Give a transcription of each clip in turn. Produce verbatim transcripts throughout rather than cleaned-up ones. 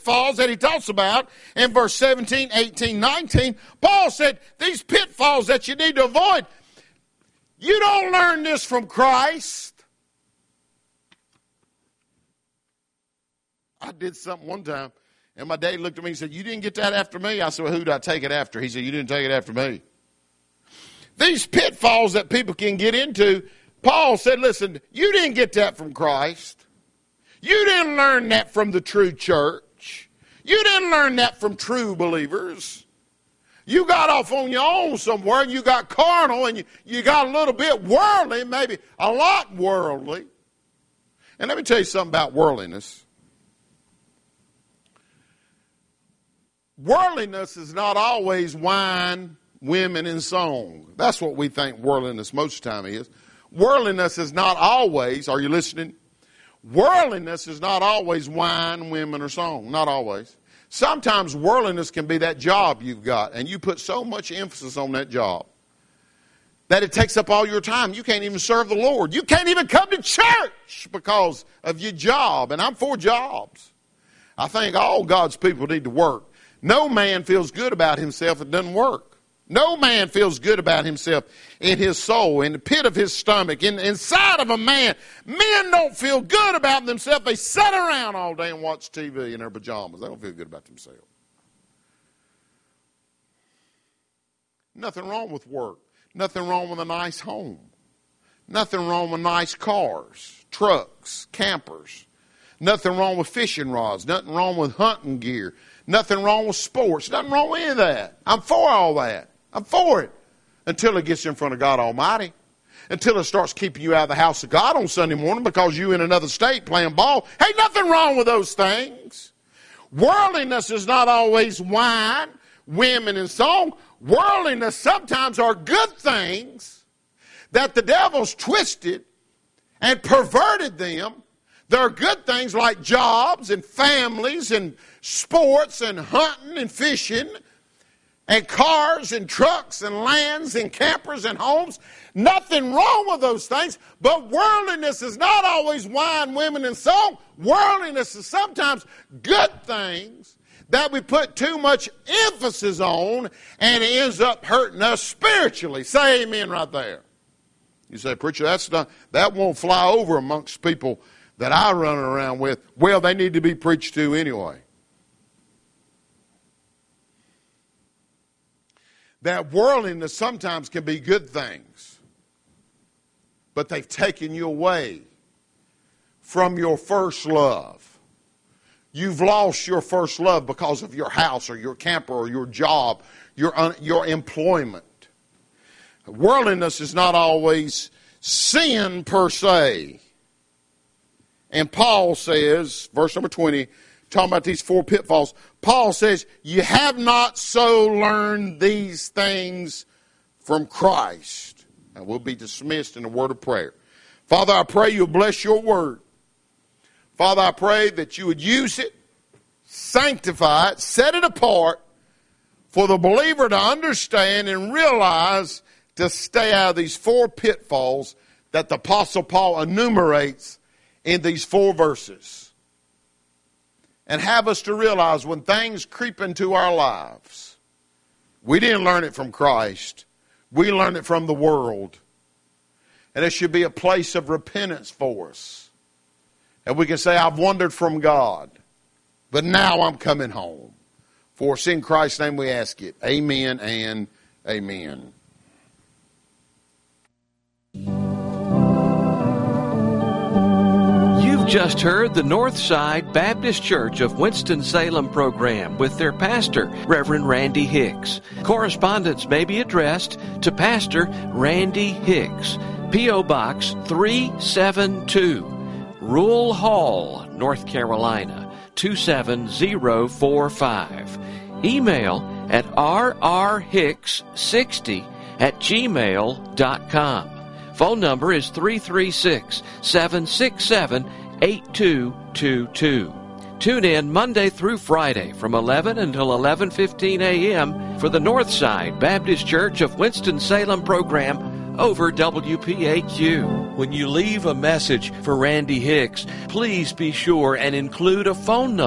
pitfalls that he talks about in verse seventeen, eighteen, nineteen, Paul said, these pitfalls that you need to avoid, you don't learn this from Christ. I did something one time, and my dad looked at me and said, you didn't get that after me? I said, well, who did I take it after? He said, you didn't take it after me. These pitfalls that people can get into, Paul said, listen, you didn't get that from Christ. You didn't learn that from the true church. You didn't learn that from true believers. You got off on your own somewhere, and you got carnal, and you, you got a little bit worldly, maybe a lot worldly. And let me tell you something about worldliness. Worldliness is not always wine, women, and song. That's what we think worldliness most of the time is. Worldliness is not always, are you listening? Worldliness is not always wine, women, or song. Not always. Sometimes worldliness can be that job you've got, and you put so much emphasis on that job that it takes up all your time. You can't even serve the Lord. You can't even come to church because of your job. And I'm for jobs. I think all God's people need to work. No man feels good about himself that doesn't work. No man feels good about himself in his soul, in the pit of his stomach, in, inside of a man. Men don't feel good about themselves. They sit around all day and watch T V in their pajamas. They don't feel good about themselves. Nothing wrong with work. Nothing wrong with a nice home. Nothing wrong with nice cars, trucks, campers. Nothing wrong with fishing rods. Nothing wrong with hunting gear. Nothing wrong with sports. Nothing wrong with any of that. I'm for all that. I'm for it. Until it gets in front of God Almighty. Until it starts keeping you out of the house of God on Sunday morning because you in another state playing ball. Hey, nothing wrong with those things. Worldliness is not always wine, women, and song. Worldliness sometimes are good things that the devil's twisted and perverted them. There are good things like jobs and families and sports and hunting and fishing and cars and trucks and lands and campers and homes. Nothing wrong with those things, but worldliness is not always wine, women, and song. Worldliness is sometimes good things that we put too much emphasis on, and it ends up hurting us spiritually. Say amen right there. You say, preacher, that's not, that won't fly over amongst people that I run around with. Well, they need to be preached to anyway. That worldliness sometimes can be good things, but they've taken you away from your first love. You've lost your first love because of your house or your camper or your job, your, un, your employment. Worldliness is not always sin per se. And Paul says, verse number twenty, talking about these four pitfalls, Paul says, you have not so learned these things from Christ. And we'll be dismissed in a word of prayer. Father, I pray you'll bless your word. Father, I pray that you would use it, sanctify it, set it apart for the believer to understand and realize to stay out of these four pitfalls that the Apostle Paul enumerates in these four verses. And have us to realize when things creep into our lives, we didn't learn it from Christ. We learned it from the world. And it should be a place of repentance for us. And we can say, I've wandered from God, but now I'm coming home. For it's in Christ's name we ask it. Amen and amen. Just heard the Northside Baptist Church of Winston-Salem program with their pastor, Reverend Randy Hicks. Correspondence may be addressed to Pastor Randy Hicks, P O. Box three seven two, Rule Hall, North Carolina, two seven zero four five. Email at r r hicks sixty at gmail dot com. Phone number is three three six, seven six seven, eight two two two. Tune in Monday through Friday from eleven until eleven fifteen a.m. for the Northside Baptist Church of Winston-Salem program over W P A Q. When you leave a message for Randy Hicks, please be sure and include a phone number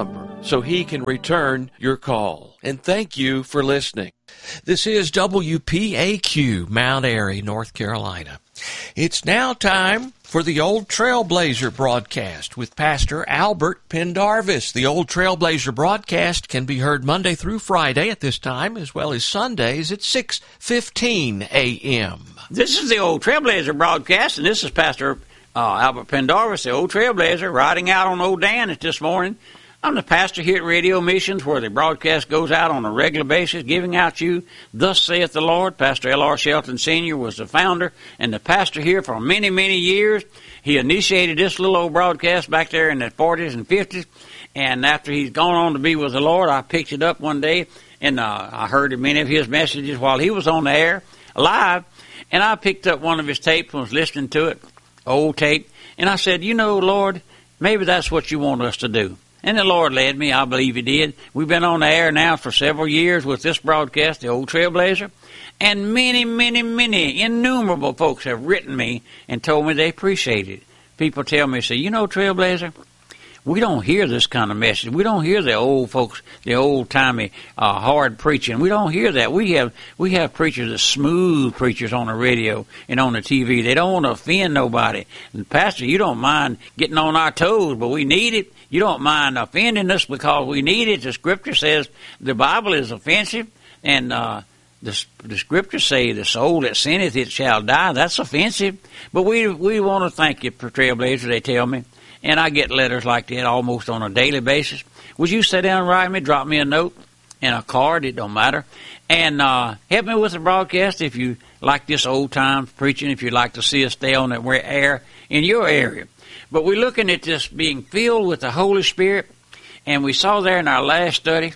so he can return your call. And thank you for listening. This is W P A Q, Mount Airy, North Carolina. It's now time for the Old Trailblazer broadcast with Pastor Albert Pendarvis. The Old Trailblazer broadcast can be heard Monday through Friday at this time, as well as Sundays at six fifteen a.m. This is the Old Trailblazer broadcast, and this is Pastor uh, Albert Pendarvis, the Old Trailblazer, riding out on Old Dan this morning. I'm the pastor here at Radio Missions, where the broadcast goes out on a regular basis, giving out you, thus saith the Lord. Pastor L R Shelton Senior was the founder and the pastor here for many, many years. He initiated this little old broadcast back there in the forties and fifties, and after he's gone on to be with the Lord, I picked it up one day, and uh, I heard many of his messages while he was on the air, live, and I picked up one of his tapes and was listening to it, old tape, and I said, you know, Lord, maybe that's what you want us to do. And the Lord led me. I believe He did. We've been on the air now for several years with this broadcast, the Old Trailblazer. And many, many, many innumerable folks have written me and told me they appreciate it. People tell me, say, you know, Trailblazer, we don't hear this kind of message. We don't hear the old folks, the old-timey, uh, hard preaching. We don't hear that. We have we have preachers, the smooth preachers on the radio and on the T V. They don't want to offend nobody. And Pastor, you don't mind getting on our toes, but we need it. You don't mind offending us because we need it. The Scripture says the Bible is offensive, and uh, the, the Scriptures say the soul that sinneth, it shall die. That's offensive. But we we want to thank you for Trailblazer, they tell me. And I get letters like that almost on a daily basis. Would you sit down and write me, drop me a note and a card, it don't matter, and uh, help me with the broadcast if you like this old-time preaching, if you'd like to see us stay on the air in your area. But we're looking at this being filled with the Holy Spirit, and we saw there in our last study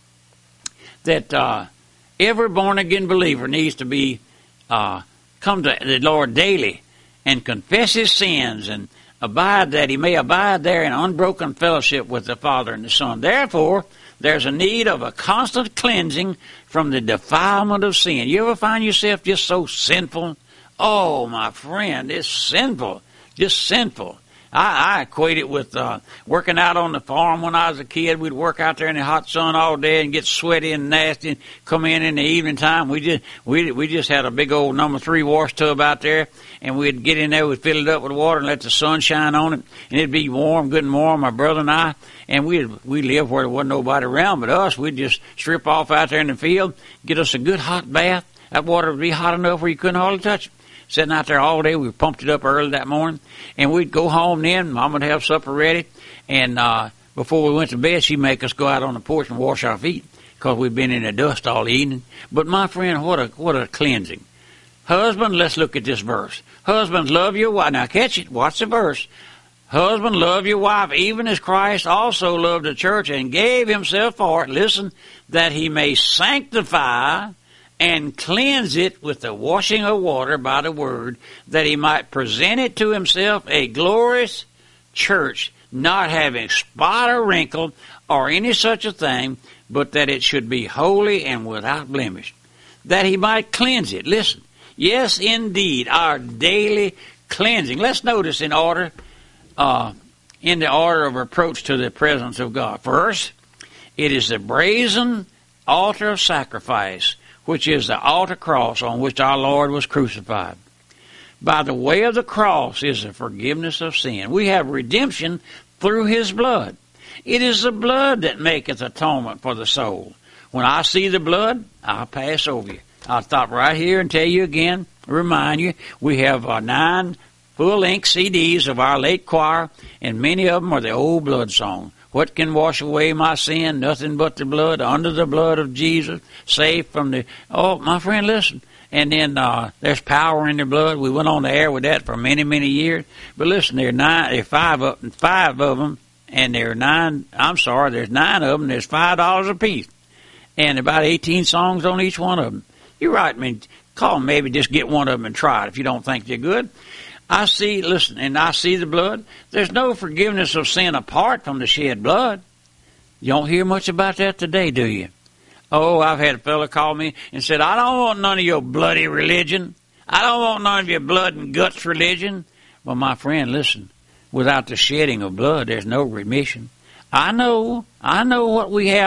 that uh, every born-again believer needs to be uh, come to the Lord daily and confess his sins and abide that he may abide there in unbroken fellowship with the Father and the Son. Therefore, there's a need of a constant cleansing from the defilement of sin. You ever find yourself just so sinful? Oh, my friend, it's sinful, just sinful. I, I equate it with uh, working out on the farm when I was a kid. We'd work out there in the hot sun all day and get sweaty and nasty and come in in the evening time. We just we we just had a big old number three wash tub out there, and we'd get in there, we'd fill it up with water and let the sun shine on it, and it'd be warm, good and warm, my brother and I, and we'd, we'd live where there wasn't nobody around but us. We'd just strip off out there in the field, get us a good hot bath. That water would be hot enough where you couldn't hardly touch it. Sitting out there all day, we pumped it up early that morning, and we'd go home then. Mom would have supper ready, and uh, before we went to bed, she'd make us go out on the porch and wash our feet because we'd been in the dust all evening. But my friend, what a what a cleansing. Husband, let's look at this verse. Husbands, love your wife. Now catch it. Watch the verse. Husband, love your wife, even as Christ also loved the church and gave himself for it. Listen, that he may sanctify and cleanse it with the washing of water by the word, that he might present it to himself a glorious church, not having spot or wrinkle or any such a thing, but that it should be holy and without blemish, that he might cleanse it. Listen, yes, indeed, our daily cleansing. Let's notice in order, uh, in the order of approach to the presence of God. First, it is the brazen altar of sacrifice, which is the altar cross on which our Lord was crucified. By the way of the cross is the forgiveness of sin. We have redemption through his blood. It is the blood that maketh atonement for the soul. When I see the blood, I'll pass over you. I'll stop right here and tell you again, remind you, we have uh, nine full-length C Ds of our late choir, and many of them are the old blood songs. What can wash away my sin? Nothing but the blood, under the blood of Jesus, safe from the... Oh, my friend, listen. And then uh, there's power in the blood. We went on the air with that for many, many years. But listen, there are nine, there are five of, five of them, and there are nine, I'm sorry, there's nine of them. There's five dollars a piece. And about eighteen songs on each one of them. You're right, I mean, call them, maybe just get one of them and try it if you don't think they're good. I see, listen, and I see the blood. There's no forgiveness of sin apart from the shed blood. You don't hear much about that today, do you? Oh, I've had a fella call me and said, I don't want none of your bloody religion. I don't want none of your blood and guts religion. Well, my friend, listen, without the shedding of blood, there's no remission. I know, I know what we have